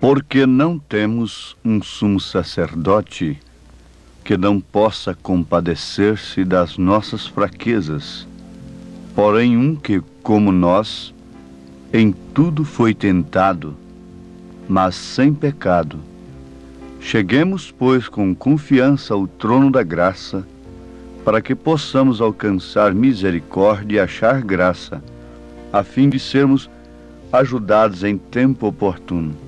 Porque não temos um sumo sacerdote que não possa compadecer-se das nossas fraquezas, porém um que, como nós, em tudo foi tentado, mas sem pecado. Cheguemos, pois, com confiança ao trono da graça, para que possamos alcançar misericórdia e achar graça, a fim de sermos ajudados em tempo oportuno.